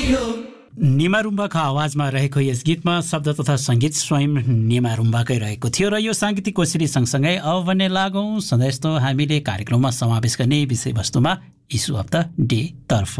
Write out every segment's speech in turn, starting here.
निमा रुम्बाको आवाजमा रहेको यस गीतमा शब्द तथा सङ्गीत स्वयं निमा रुम्बाकै रहेको थियो र यो साङ्गीतिक कोसेली सँगसँगै अब भने लागौँ सधैँ जस्तो हामीले कार्यक्रममा समावेश गर्ने विषयवस्तुमा इस्यु अफ द डे तर्फ।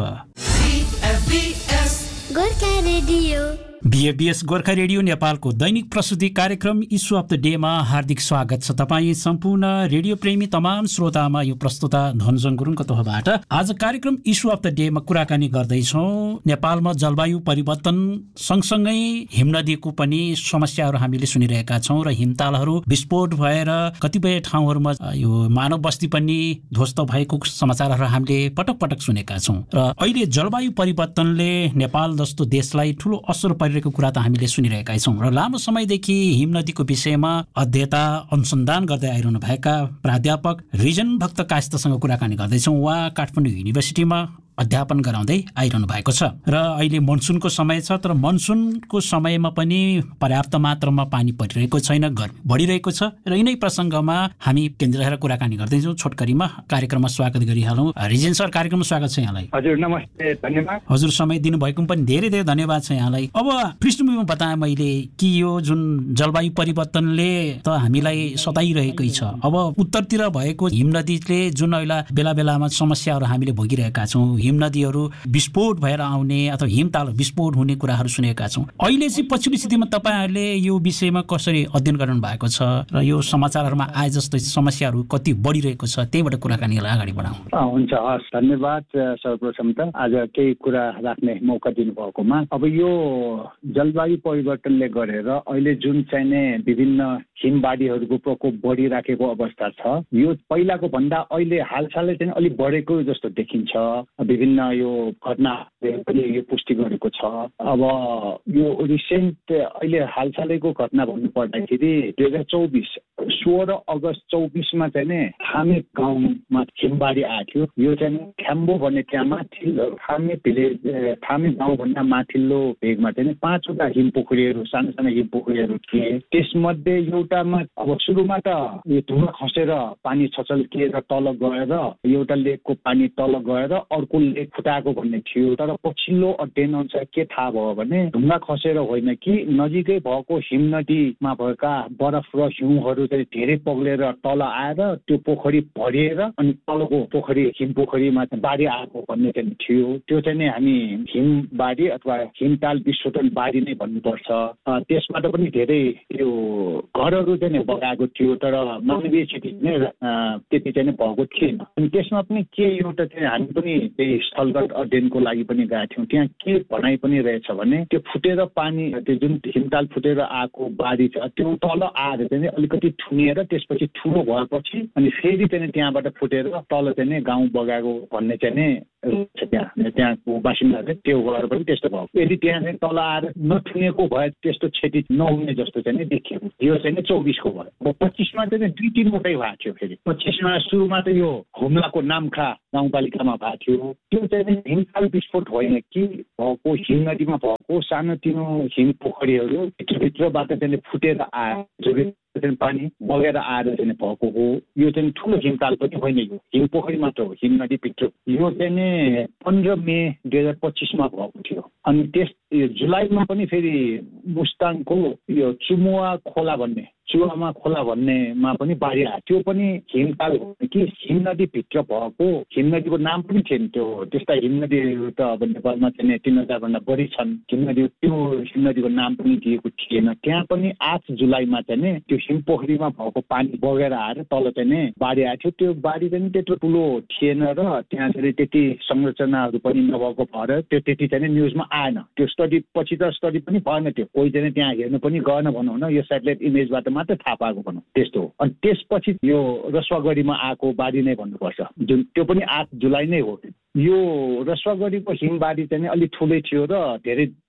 बीएफबीएस गोर्खा रेडियो नेपालको दैनिक प्रस्तुति कार्यक्रम इस्यु अफ द डेमा हार्दिक स्वागत छ। तपाईँ सम्पूर्ण रेडियो प्रेमी तमाम श्रोतामा यो प्रस्तुता धनजङ गुरुङको तर्फबाट आज कार्यक्रम इस्यु अफ द डेमा कुराकानी गर्दैछौँ। नेपालमा जलवायु परिवर्तन सँगसँगै हिमनदीको पनि समस्याहरू हामीले सुनिरहेका छौँ र हिमतालहरू विस्फोट भएर कतिपय ठाउँहरूमा यो मानव बस्ती पनि ध्वस्त भएको समाचारहरू हामीले पटक पटक सुनेका छौँ र अहिले जलवायु परिवर्तनले नेपाल जस्तो देशलाई ठूलो असर परिरहेको कुरा त हामीले सुनिरहेका छौँ र लामो समयदेखि हिमनदीको विषयमा अध्ययता अनुसन्धान गर्दै आइरहनु भएका प्राध्यापक रिजन भक्त कायस्थसँग कुराकानी गर्दैछौँ। उहाँ काठमाडौँ युनिभर्सिटीमा अध्यापन गराउँदै आइरहनु भएको छ र अहिले मनसुनको समय छ, तर मनसुनको समयमा पनि पर्याप्त मात्रामा पानी परिरहेको छैन, गर्मी बढिरहेको छ र यिनै प्रसङ्गमा हामी केन्द्र रहेर कुराकानी गर्दैछौँ। छोटकरीमा कार्यक्रममा स्वागत गरिहालौँ। रिजन सर, कार्यक्रममा स्वागत छ यहाँलाई। हजुर नमस्ते, धन्यवाद। हजुर समय दिनुभएको पनि धेरै धेरै धन्यवाद छ यहाँलाई। अब पृष्ठभूमिमा बताएँ मैले कि यो जुन जलवायु परिवर्तनले त हामीलाई सताइरहेकै छ। अब उत्तरतिर भएको हिमनदीले जुन अहिले बेला बेलामा समस्याहरू हामीले भोगिरहेका छौँ, हिमनदीहरू विस्फोट भएर आउने अथवा हिमताल विस्फोट हुने कुराहरू सुनेका छौँ। अहिले चाहिँ पछिल्लो स्थितिमा तपाईँहरूले यो विषयमा कसरी अध्ययन गर्नु भएको छ र यो समाचारहरूमा आए जस्तै समस्याहरू कति बढिरहेको छ, त्यहीबाट कुराकानीलाई अगाडि बढाउँ। हुन्छ, हस्, धन्यवाद। सर्वप्रथम त आज केही कुरा राख्ने मौका दिनुभएकोमा। अब यो जलवायु परिवर्तनले गरेर अहिले जुन चाहिँ विभिन्न हिमबाढीहरूको प्रकोप बढिराखेको अवस्था छ, यो पहिलाको भन्दा अहिले हालसालै चाहिँ अलिक बढेको जस्तो देखिन्छ। विभिन्न यो घटनाले पनि यो पुष्टि गरेको छ। अब यो रिसेन्ट अहिले हालसालैको घटना भन्नु पर्दाखेरि 16 अगस्त 2024 चाहिँ नि थामे गाउँमा हिमबाढी आएको थियो। यो चाहिँ ख्याम्बो भन्ने त्यहाँ माथिल्लो थामे गाउँभन्दा माथिल्लो भेगमा चाहिँ 5वटा हिम पोखरीहरू, सानो सानो हिम पोखरीहरू थिए। त्यसमध्ये एउटामा अब सुरुमा त यो धुवा खसेर पानी छचल्किएर तल गएर एउटा लेकको पानी तल गएर अर्को लेक फुटाएको भन्ने थियो। तर पछिल्लो अध्ययन अनुसार के थाहा भयो भने ढुङ्गा खसेर होइन कि नजिकै भएको हिमनदीमा भएका बरफ र हिउँहरू चाहिँ धेरै पग्लेर तल आएर त्यो पोखरी भरिएर अनि तलको पोखरी हिम पोखरीमा बाढी आएको भन्ने चाहिँ थियो। त्यो चाहिँ नि हामी हिमबाढी अथवा हिमताल विस्फोटन बाढी नै भन्नुपर्छ। त्यसबाट पनि धेरै यो घरहरू चाहिँ बगाएको थियो, तर मानवीय क्षति नै त्यति चाहिँ भएको थिएन। अनि त्यसमा पनि के एउटा चाहिँ हामी पनि त्यही स्थलगत अध्ययनको लागि पनि गएका थियौँ। त्यहाँ के भनाइ पनि रहेछ भने त्यो फुटेर पानी, त्यो जुन हिमताल फुटेर आएको बाढी छ त्यो तल आएर चाहिँ अलिकति ठुनिएर त्यसपछि ठुलो भएपछि अनि फेरि चाहिँ त्यहाँबाट फुटेर तल चाहिँ गाउँ बगाएको भन्ने चाहिँ त्यहाँको बासिन्दाहरूले त्यो गरेर पनि त्यस्तो भयो। यदि त्यहाँ चाहिँ तल आएर नठुनेको भए त्यस्तो क्षति नहुने जस्तो चाहिँ देखियो। यो चाहिँ 24को भयो। अब 25मा चाहिँ 2-3वटै भएको थियो। फेरि 25मा सुरुमा त यो हुम्लाको नामखा गाउँपालिकामा भएको थियो। त्यो चाहिँ हिमताल विस्फोट होइन कि भएको हिमनदीमा भएको सानोतिनो हिम पोखरीहरू भित्रबाट चाहिँ फुटेर आएर पानी बगेर आएर चाहिँ भएको हो। यो चाहिँ ठुलो हिमताल पनि होइन, यो हिम पोखरी मात्र हो हिमनदी भित्र। यो चाहिँ 15 मे 2025मा भएको थियो। अनि त्यस जुलाईमा पनि फेरि मुस्ताङको यो चुवामा खोला भन्नेमा पनि बाढी आयो। त्यो पनि हिमताल हो कि हिमनदी भित्र भएको। हिमनदीको नाम पनि थिएन त्यो। त्यस्ता हिमनदीहरू त अब नेपालमा चाहिँ 3000 भन्दा बढी छन् हिमनदी। त्यो हिमनदीको नाम पनि दिएको थिएन। त्यहाँ पनि 8 जुलाईमा चाहिँ त्यो हिम पोखरीमा भएको पानी बगेर आएर तल चाहिँ बाढी आएको थियो। त्यो बाढी चाहिँ त्यत्रो ठुलो थिएन र त्यहाँ चाहिँ त्यति संरचनाहरू पनि नभएको भएर त्यो त्यति चाहिँ न्युजमा आएन। त्यो स्टडी पछि त स्टडी पनि भएन। त्यो कोही चाहिँ त्यहाँ हेर्नु पनि गएन भनौँ न, यो सेटेलाइट इमेजबाट मात्र थाहा पाएको भनौँ त्यस्तो। अनि त्यसपछि यो रसुवागढीमा आएको बाढी नै भन्नुपर्छ, जुन त्यो पनि 8 जुलाई नै हो। यो रसुवागढीको हिमबाढी चाहिँ अलिक ठुलै थियो र धेरै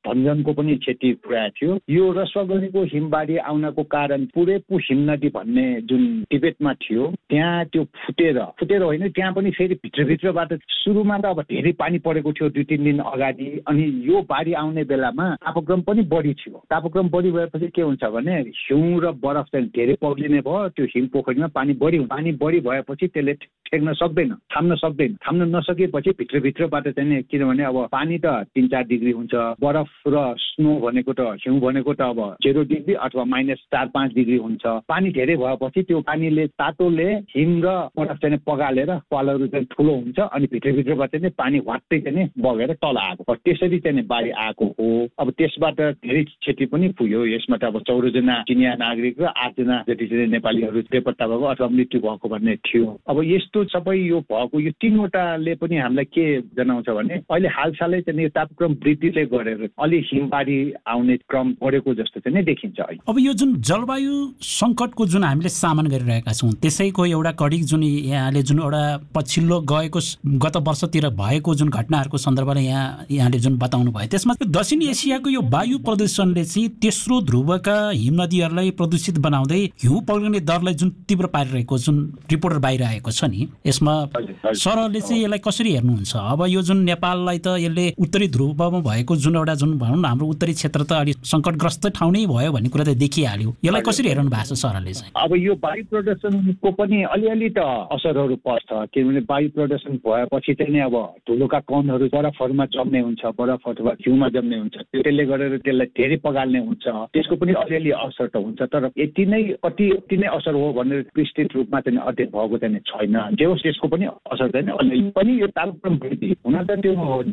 धनजनको पनि क्षति पुर्याएको थियो। यो रसवगढीको हिमबाढी आउनको कारण पुरै हिमनदी भन्ने जुन तिब्बतमा थियो त्यहाँ त्यो फुटेर होइन, त्यहाँ पनि फेरि भित्रभित्रबाट सुरुमा त अब धेरै पानी परेको थियो 2-3 दिन अगाडि, अनि यो बाढी आउने बेलामा तापक्रम पनि बढी थियो। तापक्रम बढी भएपछि के हुन्छ भने हिउँ र बरफ चाहिँ धेरै पग्लिने भयो, त्यो हिम पोखरीमा पानी बढी भएपछि त्यसले ठेक्न सक्दैन, थाम्न नसकेपछि भित्रभित्रबाट चाहिँ किनभने अब पानी त 3-4 डिग्री हुन्छ, बरफ र स्नो भनेको त हिउँ भनेको त अब 0 डिग्री अथवा -4-5 डिग्री हुन्छ। पानी धेरै भएपछि त्यो पानीले तातोले हिम र बरफ चाहिँ पगालेर पालहरू चाहिँ ठुलो हुन्छ अनि भित्रभित्रबाट चाहिँ पानी वाट्टै चाहिँ बगेर तल आएको, त्यसरी चाहिँ बाढी आएको हो। अब त्यसबाट धेरै क्षति पनि पुग्यो। यसमा त अब 14 जना चिनिया नागरिक र 8 जना जति चाहिँ नेपालीहरू बेपत्ता भएको अथवा मृत्यु भएको भन्ने थियो। अब यस्तो सबै यो भएको यो 3वटाले पनि हामीलाई के जनाउँछ भने अहिले हालसालै चाहिँ यो तापक्रम वृद्धिले गरेर अलि हिमबाढी आउने क्रम बढेको जस्तो चाहिँ देखिन्छ। अब यो जुन जलवायु सङ्कटको जुन हामीले सामना गरिरहेका छौँ त्यसैको एउटा कडी जुन यहाँले जुन एउटा पछिल्लो गत वर्षतिर भएको जुन घटनाहरूको सन्दर्भमा यहाँले जुन बताउनु भयो त्यसमा दक्षिण एसियाको यो वायु प्रदूषणले चाहिँ तेस्रो ध्रुवका हिमनदीहरूलाई प्रदूषित बनाउँदै हिउँ पग्लिने दरलाई जुन तीव्र पारिरहेको जुन रिपोर्टर बाहिर आएको छ नि, यसमा सरले चाहिँ यसलाई कसरी हेर्नुहुन्छ? अब यो जुन नेपाललाई त यसले उत्तरी ध्रुवमा भएको जुन एउटा जुन भनौँ न हाम्रो उत्तरी क्षेत्र त अलि सङ्कटग्रस्त ठाउँ नै भयो भन्ने कुरा त देखिहाल्यो, यसलाई कसरी हेर्नु भएको छ सरले चाहिँ? अब यो वायु प्रदूषणको पनि अलिअलि त असरहरू पर्छ, किनभने वायु प्रदूषण भएपछि चाहिँ नि अब धुलोका कणहरू बरफहरूमा जम्ने हुन्छ, बरफ अथवा हिउँमा जम्ने हुन्छ, त्यसले गरेर त्यसलाई धेरै पगाल्ने हुन्छ, त्यसको पनि अलिअलि असर त हुन्छ। तर यति नै असर हो भनेर विस्तृत रूपमा चाहिँ अध्ययन भएको चाहिँ छैन। जे होस् त्यसको पनि असर चाहिँ अलिअलि पनि यो तापक्रम वृद्धि हुन त त्यो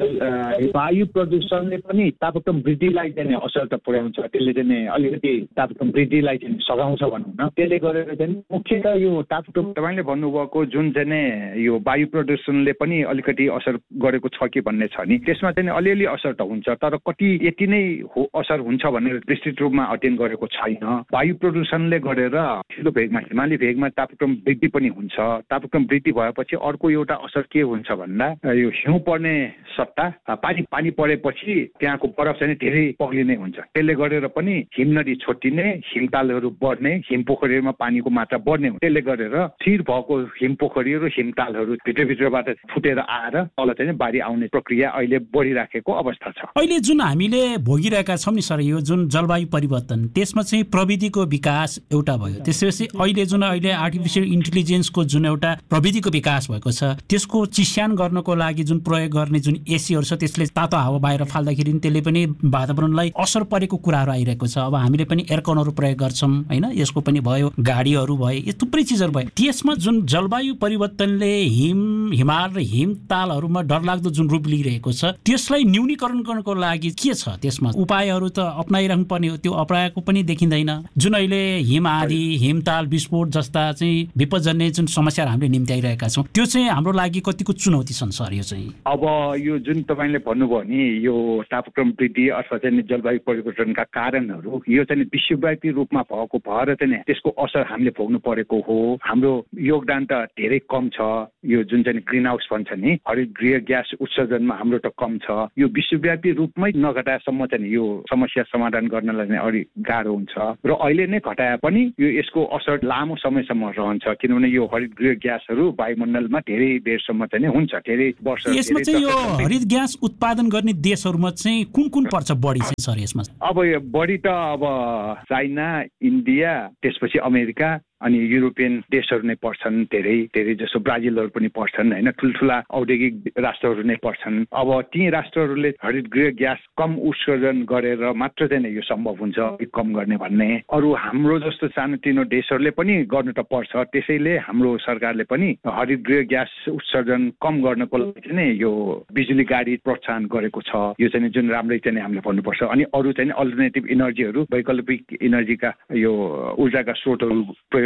वायु प्रदूषणले पनि तापक्रम वृद्धिलाई चाहिँ असर त पुर्याउँछ, त्यसले चाहिँ अलिकति तापक्रम वृद्धिलाई चाहिँ सघाउँछ भनौँ न। त्यसले गरेर चाहिँ मुख्यतः यो तापक्रम तपाईँले भन्नुभएको जुन चाहिँ यो वायु प्रदूषणले पनि अलिकति असर गरेको छ कि भन्ने छ नि, त्यसमा चाहिँ अलिअलि असर त हुन्छ, तर कति यति नै असर हुन्छ भनेर विस्तृत रूपमा अध्ययन गरेको छैन। वायु प्रदूषणले गरेर ठुलो भेगमा हिमाली भेगमा तापक्रम वृद्धि पनि हुन्छ। तापक्रम वृद्धि भएपछि अर्को एउटा असर के हुन्छ भन्दा यो हिउँ पर्ने सट्टा पानी परेपछि त्यहाँको बरफ चाहिँ धेरै पग्लिने हुन्छ, त्यसले गरेर पनि हिमनदी छोटिने, हिमतालहरू बढ्ने, हिम पोखरीमा पानीको मात्रा बढ्ने हुन्छ। त्यसले गरेर स्थिर भएको हिम पोखरीहरू हिमतालहरू भित्रभित्रबाट फुटेर आएर तल चाहिँ बाढी आउने प्रक्रिया अहिले बढिराखेको अवस्था छ। अहिले जुन हामीले भोगिरहेका छौँ नि सर यो जुन जलवायु परिवर्तन, त्यसमा चाहिँ प्रविधिको विकास एउटा भयो, त्यसपछि अहिले आर्टिफिसियल इन्टेलिजेन्सको जुन एउटा प्रविधिको विकास भएको छ त्यसको चिस्यान गर्नको लागि जुन प्रयोग गर्ने जुन एसीहरू छ त्यसले तातो हावा बाहिर फाल्दाखेरि त्यसले पनि वातावरणलाई असर परेको कुराहरू आइरहेको छ। अब हामीले पनि एयरकनहरू प्रयोग गर्छौँ होइन, यसको पनि भयो, गाडीहरू भयो, यो थुप्रै चिजहरू भयो। त्यसमा जुन जलवायु परिवर्तनले हिमाल र हिमतालहरूमा डरलाग्दो जुन रूप लिइरहेको छ त्यसलाई न्यूनीकरण गर्नको लागि के छ त्यसमा उपायहरू त अपनाइरहनु पर्ने हो, त्यो अपनाएको पनि देखिँदैन। जुन अहिले हिम आदि हिमताल विस्फोट जस्ता चाहिँ विपदजन्य जुन समस्याहरू हामीले निम्त्याइरहेका छौँ त्यो चाहिँ हाम्रो लागि कतिको चुनौती छन् सर? यो चाहिँ अब यो जुन तपाईँले भन्नुभयो नि यो तापक्रम वृद्धि अथवा चाहिँ जलवायु परिवर्तनका कारणहरू यो चाहिँ विश्वव्यापी रूपमा भएको भएर चाहिँ त्यसको असर हामीले भोग्नु परेको हो। हाम्रो योगदान त धेरै कम छ, यो जुन चाहिँ ग्रिन हाउस भन्छ नि हरितगृह ग्यास उत्सर्जनमा हाम्रो त कम छ। यो विश्वव्यापी रूपमै नघटाएसम्म चाहिँ यो समस्या समाधान गर्नलाई नै अलि गाह्रो हुन्छ र अहिले नै घटाए पनि यो यसको असर लामो समयसम्म रहन्छ, किनभने यो हरितगृह ग्यासहरू वायुमण्डलमा धेरै बेरसम्म चाहिँ हुन्छ, धेरै वर्ष। यसमा चाहिँ यो हरित ग्यास उत्पादन गर्ने देशहरूमा चाहिँ कुन पर्छ बढी चाहिँ सर यसमा? अब बढी त अब चाइना, इन्डिया, त्यसपछि अमेरिका अनि युरोपियन देशहरू नै पर्छन्, धेरै जसो ब्राजिलहरू पनि पर्छन् होइन, ठुल्ठुला औद्योगिक राष्ट्रहरू नै पर्छन्। अब ती राष्ट्रहरूले हरितगृह ग्यास कम उत्सर्जन गरेर मात्र चाहिँ यो सम्भव हुन्छ कम गर्ने भन्ने। अरू हाम्रो जस्तो सानोतिनो देशहरूले पनि गर्नु त पर्छ, त्यसैले हाम्रो सरकारले पनि हरितगृह ग्यास उत्सर्जन कम गर्नको लागि चाहिँ यो बिजुली गाडी प्रोत्साहन गरेको छ। यो चाहिँ जुन राम्रै चाहिँ हामीले भन्नुपर्छ। अनि अरू चाहिँ अल्टरनेटिभ इनर्जीहरू वैकल्पिक इनर्जीका यो ऊर्जाका स्रोतहरू प्रयोग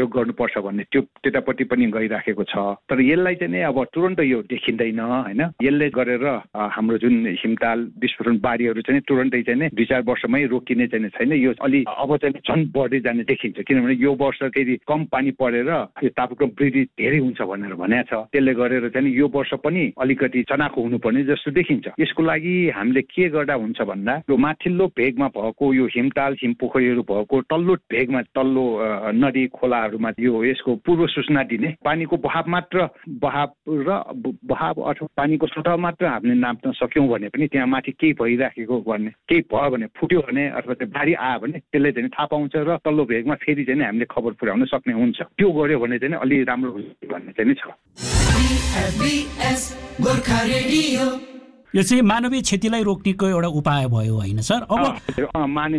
प्रयोग गर्नुपर्छ भन्ने त्यो त्यतापट्टि पनि गइराखेको छ। तर यसलाई चाहिँ नि अब तुरन्त यो देखिँदैन हैन। यसले गरेर हाम्रो जुन हिमताल विस्फोटन बाढीहरू चाहिँ तुरन्तै चाहिँ नि 2-4 वर्षमै रोकिने चाहिँ छैन। यो अलि अब चाहिँ झन् बढ्दै जाने देखिन्छ, किनभने यो वर्ष फेरि कम पानी परेर यो तापक्रम वृद्धि धेरै हुन्छ भनेर भनेको छ। त्यसले गरेर चाहिँ यो वर्ष पनि अलिकति चनाखो हुनुपर्ने जस्तो देखिन्छ। यसको लागि हामीले के गर्दा हुन्छ भन्दा यो माथिल्लो भेगमा भएको यो हिमताल हिमपोखरीहरू भएको तल्लो भेगमा तल्लो नदी खोलाहरूमा यो यसको पूर्व सूचना दिने, पानीको बहाव अथवा पानीको सतह मात्र हामीले नाप्न सक्यौँ भने पनि त्यहाँ माथि केही भइराखेको भन्ने, केही भयो भने फुट्यो भने अथवा त्यो बाढी आयो भने त्यसले चाहिँ थाहा पाउँछ र तल्लो भेगमा फेरि चाहिँ हामीले खबर पुर्याउन सक्ने हुन्छ। त्यो गर्यो भने चाहिँ अलि राम्रो हुन्छ भन्ने चाहिँ छ। यो चाहिँ मानवीय क्षतिलाई रोक्नेको एउटा उपाय भयो होइन सर? अब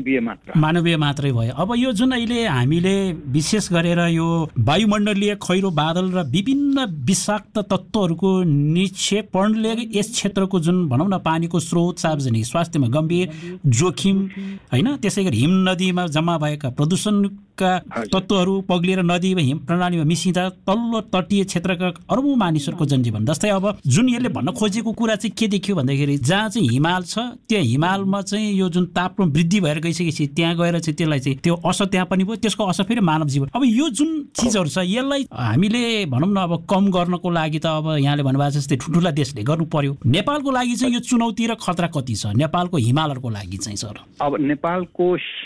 मानवीय मात्रै भयो। अब यो जुन अहिले हामीले विशेष गरेर यो वायुमण्डलीय खैरो बादल र विभिन्न विषाक्त तत्त्वहरूको निक्षेपणले यस क्षेत्रको जुन भनौँ न पानीको स्रोत, सार्वजनिक स्वास्थ्यमा गम्भीर जोखिम होइन, त्यसै गरी हिम नदीमा जम्मा भएका प्रदूषणका तत्त्वहरू पग्लिएर नदी वा हिम प्रणालीमा मिसिँदा तल्लो तटीय क्षेत्रका अरबौँ मानिसहरूको जनजीवन। जस्तै अब जुन यसले भन्न खोजेको कुरा चाहिँ के देखियो भन्दाखेरि जहाँ चाहिँ हिमाल छ त्यो हिमालमा चाहिँ यो जुन तापक्रम वृद्धि भएर गइसकेपछि त्यहाँ गएर चाहिँ त्यसलाई चाहिँ त्यो असर त्यहाँ पनि भयो, त्यसको असर फेरि मानव जीवन। अब यो जुन चिजहरू छ यसलाई हामीले भनौँ न अब कम गर्नको लागि त अब यहाँले भन्नुभएको जस्तै ठुल्ठुला देशले गर्नु पर्यो। नेपालको लागि चाहिँ यो चुनौती र खतरा कति छ नेपालको हिमालहरूको लागि चाहिँ सर? अब नेपालको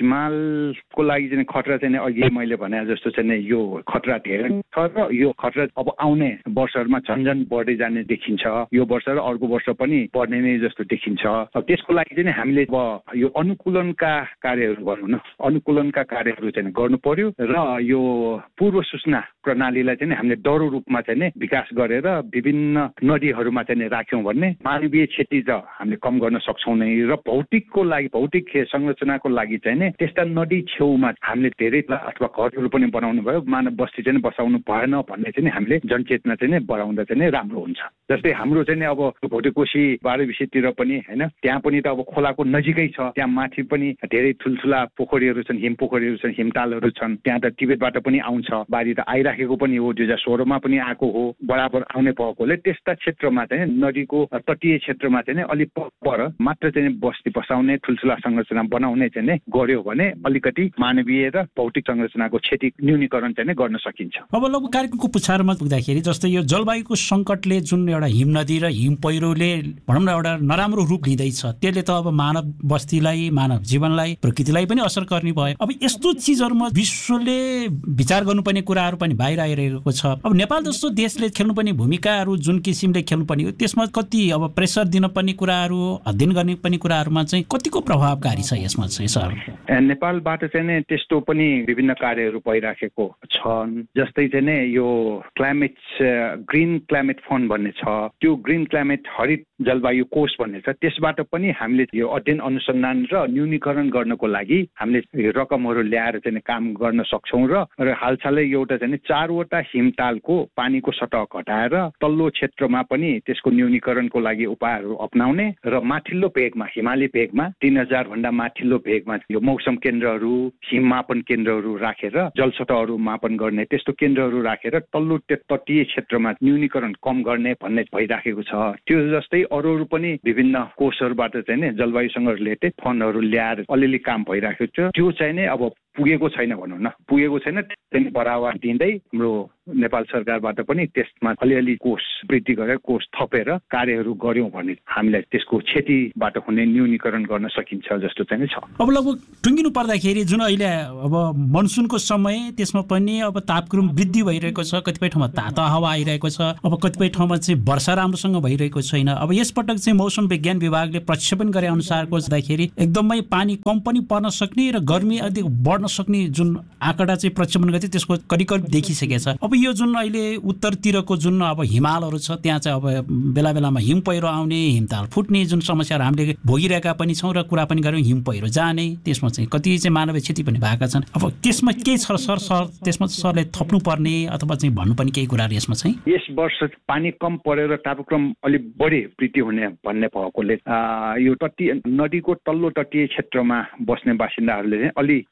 हिमालको लागि चाहिँ खतरा चाहिँ अघि मैले भने जस्तो चाहिँ यो खतरा धेरै छ र यो खतरा अब आउने वर्षहरूमा झन्झन बढ्दै जाने देखिन्छ। यो वर्ष र अर्को वर्ष पनि बढ्ने नै जस्तो देखिन्छ। त्यसको लागि चाहिँ हामीले अब यो अनुकूलनका कार्यहरू भनौँ न, अनुकूलनका कार्यहरू चाहिँ गर्नु पर्यो र यो पूर्व सूचना प्रणालीलाई चाहिँ हामीले दह्रो रूपमा चाहिँ विकास गरेर विभिन्न नदीहरूमा चाहिँ राख्यौँ भने मानवीय क्षति त हामीले कम गर्न सक्छौँ नै। र भौतिकको लागि, भौतिक संरचनाको लागि चाहिँ त्यस्ता नदी छेउमा हामीले धेरै अथवा घरहरू पनि बनाउनु भयो, मानव बस्ती चाहिँ बसाउनु भएन भन्ने चाहिँ हामीले जनचेतना चाहिँ बढाउँदा चाहिँ राम्रो हुन्छ। जस्तै हाम्रो चाहिँ अब भोटेकोशी बाह्रविसेतिर पनि होइन, त्यहाँ पनि त अब खोलाको नजिकै छ, त्यहाँ माथि पनि धेरै ठुल्ठुला पोखरीहरू छन्, हिम पोखरीहरू छन्, हिमतालहरू छन्। त्यहाँ त तिब्बतबाट पनि आउँछ, बाढी त आइराखेको पनि हो, 2016मा पनि आएको हो, बराबर आउने भएकोले त्यस्ता क्षेत्रमा चाहिँ नदीको तटीय क्षेत्रमा चाहिँ अलिक पर मात्र चाहिँ बस्ती बसाउने, ठुल्ठुला संरचना बनाउने चाहिँ गर्यो भने अलिकति मानवीय र भौतिक संरचनाको क्षति न्यूनीकरण चाहिँ गर्न सकिन्छ। अब लगभग कार्यक्रमको पुछारमा पुग्दाखेरि जस्तै यो जलवायुको सङ्कटले जुन एउटा हिम नदी र हिम पहिरोले भनौँ न एउटा नराम्रो रूप लिँदैछ, त्यसले त अब मानव बस्तीलाई, मानव जीवनलाई, प्रकृतिलाई पनि असर गर्ने भयो। अब यस्तो चिजहरूमा विश्वले विचार गर्नुपर्ने कुराहरू पनि बाहिर आइरहेको छ। अब नेपाल जस्तो देशले खेल्नुपर्ने भूमिकाहरू जुन किसिमले खेल्नुपर्ने हो त्यसमा कति अब प्रेसर दिनुपर्ने कुराहरू, अध्ययन गर्ने पनि कुराहरूमा चाहिँ कतिको प्रभावकारी छ यसमा चाहिँ सर? नेपालबाट चाहिँ त्यस्तो पनि विभिन्न कार्यहरू भइराखेको छन्। जस्तै चाहिँ यो क्लाइमेट ग्रिन क्लाइमेट फन्ड भन्ने छ, त्यो ग्रिन क्लाइमेट हरित जलवायु कोष भन्ने छ। त्यसबाट पनि हामीले यो अध्ययन अनुसन्धान र न्यूनीकरण गर्नको लागि हामीले रकमहरू ल्याएर चाहिँ काम गर्न सक्छौँ। र हालसालै एउटा चाहिँ 4वटा हिमतालको पानीको सतह घटाएर तल्लो क्षेत्रमा पनि त्यसको न्यूनीकरणको लागि उपायहरू अपनाउने र माथिल्लो भेगमा, हिमाली भेगमा 3000 भन्दा माथिल्लो भेगमा यो मौसम केन्द्रहरू, हिम मापन केन्द्रहरू राखेर जलसतहहरू मापन गर्ने त्यस्तो केन्द्रहरू राखेर तल्लो तटीय क्षेत्रमा न्यूनीकरण कम गर्ने भन्ने भइराखेको छ। त्यो जस्तै अरूहरू पनि विभिन्न कोषहरूबाट चाहिँ जलवायुसँग रिलेटेड फन्डहरू ल्याएर अलिअलि काम भइराखेको छ। त्यो चाहिँ नै अब पुगेको छैन भनौँ न, पुगेको छैन। त्यही बढावा दिँदै हाम्रो नेपाल सरकारबाट पनि त्यसमा अलिअलि कोष वृद्धि गरेर कोष थपेर कार्यहरू गर्यौँ भने हामीलाई त्यसको क्षतिबाट हुने न्यूनीकरण गर्न सकिन्छ जस्तो चाहिँ छ। अब लगभग टुङ्गिनु पर्दाखेरि जुन अहिले अब मनसुनको समय, त्यसमा पनि अब तापक्रम वृद्धि भइरहेको छ, कतिपय ठाउँमा तातो हावा आइरहेको छ, अब कतिपय ठाउँमा चाहिँ वर्षा राम्रोसँग भइरहेको छैन। अब यसपटक चाहिँ मौसम विज्ञान विभागले प्रक्षेपण गरे अनुसारको हुँदाखेरि एकदमै पानी कम पनि पर्न सक्ने र गर्मी अधिक बढ्न सक्ने जुन आँकडा चाहिँ प्रक्षेपण गर्थे त्यसको करिब देखिसकेको छ। अब यो जुन अहिले उत्तरतिरको जुन अब हिमालहरू छ त्यहाँ चाहिँ अब बेला बेलामा हिम पहिरो आउने, हिमताल फुट्ने जुन समस्याहरू हामीले भोगिरहेका पनि छौँ र कुरा पनि गऱ्यौँ, हिम पहिरो जाने, त्यसमा चाहिँ कति चाहिँ मानवीय क्षति पनि भएका छन्। अब त्यसमा के छ सर, त्यसमा सरले थप्नुपर्ने अथवा चाहिँ भन्नुपर्ने केही कुराहरू यसमा चाहिँ? यस वर्ष पानी कम परेर तापक्रम अलिक बढी वृद्धि हुने भन्ने भएकोले यो नदीको तल्लो तटीय क्षेत्रमा बस्ने बासिन्दाहरूले चाहिँ अलि सतर्क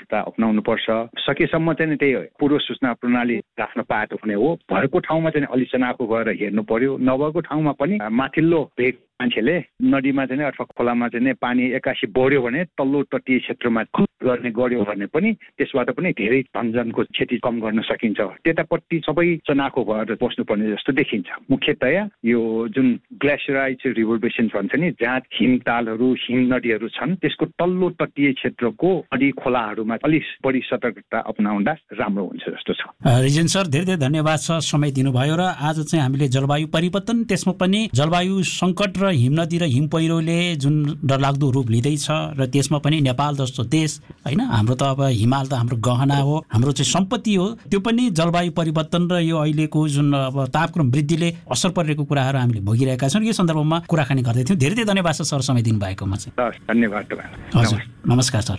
सतर्कता अपनाउनुपर्छ। सकेसम्म चाहिँ त्यही पूर्व सूचना प्रणाली राख्न पाएको हुने हो। भएको ठाउँमा चाहिँ अलि चनाखो भएर हेर्नु पर्यो। नभएको ठाउँमा पनि माथिल्लो भेग मान्छेले नदीमा चाहिँ अथवा खोलामा चाहिँ पानी एक्कासी बढ्यो भने तल्लो तटीय क्षेत्रमा गर्ने गर्यो भने पनि त्यसबाट पनि धेरै धनजनको क्षति कम गर्न सकिन्छ। त्यतापट्टि सबै चनाखो भएर बस्नुपर्ने जस्तो देखिन्छ। मुख्यतया यो जुन ग्लेसियराइज रिभर बेसिन भन्छ नि, जहाँ हिमतालहरू हिम नदीहरू छन्, त्यसको तल्लो तटीय क्षेत्रको नदी खोलाहरूमा अलिक बढी सतर्कता अपनाउँदा राम्रो हुन्छ जस्तो छ। रिजेन सर, धेरै धेरै धन्यवाद छ समय दिनुभयो। र आज चाहिँ हामीले जलवायु परिवर्तन, त्यसमा पनि जलवायु सङ्कट र हिमनदी र हिम पहिरोले जुन डरलाग्दो रूप लिँदैछ र त्यसमा पनि नेपाल जस्तो देश होइन, हाम्रो त अब हिमाल त हाम्रो गहना हो, हाम्रो चाहिँ सम्पत्ति हो, त्यो पनि जलवायु परिवर्तन र यो अहिलेको जुन अब तापक्रम वृद्धिले असर परिरहेको कुराहरू हामीले भोगिरहेका छौँ। यो सन्दर्भमा कुराकानी गर्दै थियौँ। धेरै धेरै धन्यवाद छ सर समय दिनुभएकोमा चाहिँ। धन्यवाद। हजुर, नमस्कार सर।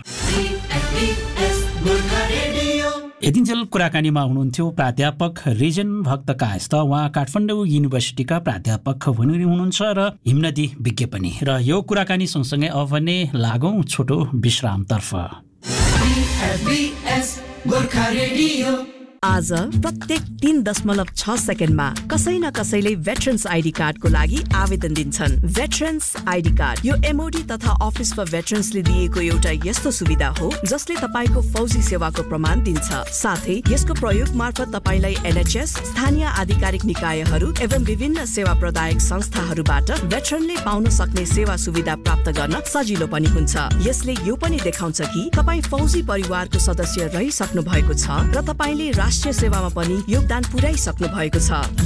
यतिन्जेल कुराकानीमा हुनुहुन्थ्यो प्राध्यापक रिजेन भक्त कायस्थ। उहाँ काठमाडौँ युनिभर्सिटीका प्राध्यापक हुनुहुन्छ र हिमनदी विज्ञ पनि। र यो कुराकानी सँगसँगै अब भने लागौँ छोटो विश्रामतर्फ। आज प्रत्येक 3.6 सेकेन्डमा कसै न कसैले भेटरन्स आइडी कार्डको लागि आवेदन दिन्छन्। भेटरन्स आइडी कार्ड यो एमओडी तथा अफिस फर भेटरन्सले दिएको एउटा यस्तो सुविधा हो जसले तपाईको फौजी सेवाको प्रमाण दिन्छ। साथै यसको प्रयोग मार्फत तपाईलाई एनएचएस, स्थानीय आधिकारिक निकायहरू एवं विभिन्न सेवा प्रदायक संस्थाहरूबाट भेटरनले पाउन सक्ने सेवा सुविधा प्राप्त गर्न सजिलो पनि हुन्छ। यसले यो पनि देखाउँछ कि तपाई फौजी परिवारको सदस्य रहिसक्नु भएको छ र तपाईले राष्ट्रिय सेवामा पनि योगदान पुर्याइसक्नु भएको छ।